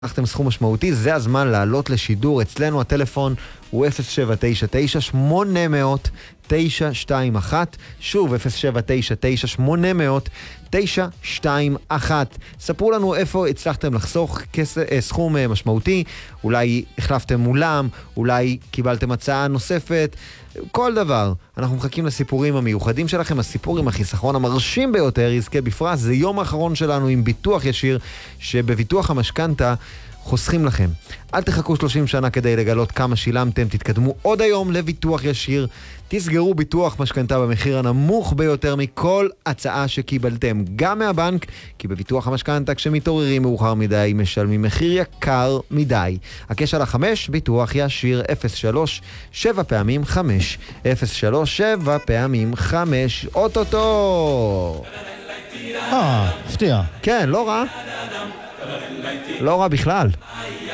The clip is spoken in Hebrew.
לקחתם סכום משמעותי, זה הזמן לעלות לשידור. אצלנו הטלפון הוא 0799-800-921, שוב 0799-800-921. ספרו לנו איפה הצלחתם לחסוך סכום משמעותי, אולי החלפתם מולם, אולי קיבלתם הצעה נוספת, כל דבר. אנחנו מחכים לסיפורים המיוחדים שלכם. הסיפור עם החיסכון המרשים ביותר יזכה בפרס. זה יום האחרון שלנו עם ביטוח ישיר, שבביטוח המשכנתה חוסכים לכם. אל תחכו 30 שנה כדי לגלות כמה שילמתם, תתקדמו עוד היום לביטוח ישיר, תסגרו ביטוח משכנתה במחיר הנמוך ביותר מכל הצעה שקיבלתם, גם מהבנק, כי בביטוח המשכנתה כשמתעוררים מאוחר מדי משלמים מחיר יקר מדי. הקש על 5, ביטוח ישיר 03 7 פעמים 5 03 7 פעמים 5. אוטוטו. הפתיע. כן, לא רע. לא רע בכלל.